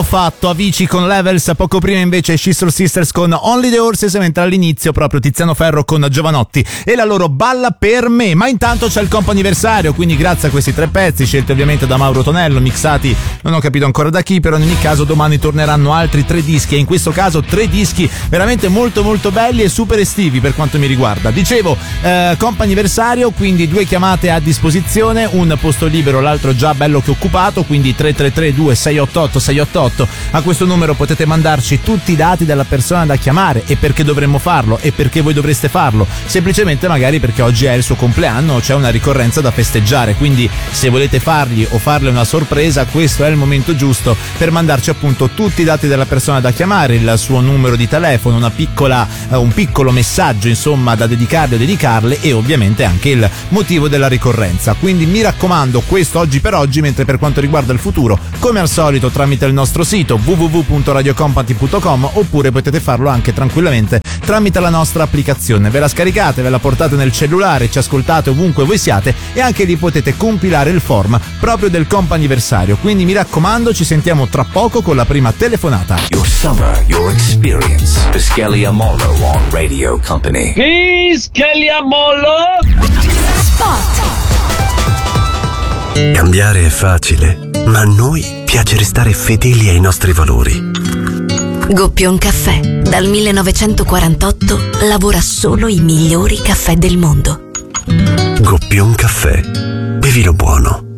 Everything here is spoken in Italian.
fatto Avicii con Levels, poco prima invece Sister Sisters con Only the Horses, mentre all'inizio proprio Tiziano Ferro con Giovanotti e la loro Balla per me. Ma intanto c'è il comp'anniversario, quindi grazie a questi 3 pezzi scelti ovviamente da Mauro Tonello, mixati non ho capito ancora da chi, però in ogni caso domani torneranno altri 3 dischi, e in questo caso 3 dischi veramente molto molto belli e super estivi per quanto mi riguarda. Dicevo, comp'anniversario, quindi 2 chiamate a disposizione, un posto libero, l'altro già bello che occupato, quindi 333 2688 688. A questo numero potete mandarci tutti i dati della persona da chiamare e perché dovremmo farlo e perché voi dovreste farlo, semplicemente magari perché oggi è il suo compleanno o c'è una ricorrenza da festeggiare, quindi se volete fargli o farle una sorpresa, questo è il momento giusto per mandarci appunto tutti i dati della persona da chiamare, il suo numero di telefono, un piccolo messaggio insomma da dedicarle o dedicarle, e ovviamente anche il motivo della ricorrenza. Quindi mi raccomando, questo oggi per oggi, mentre per quanto riguarda il futuro, come al solito tramite il nostro sito www.radiocompany.com, oppure potete farlo anche tranquillamente tramite la nostra applicazione. Ve la scaricate, ve la portate nel cellulare, ci ascoltate ovunque voi siate e anche lì potete compilare il form proprio del comp'anniversario. Quindi mi raccomando, ci sentiamo tra poco con la prima telefonata. Your summer, your experience. Piscali Amolo on Radio Company. Piscali Amolo Spot. Cambiare è facile, ma a noi piace restare fedeli ai nostri valori. Goppion Caffè, dal 1948 lavora solo i migliori caffè del mondo. Goppion Caffè, bevilo buono.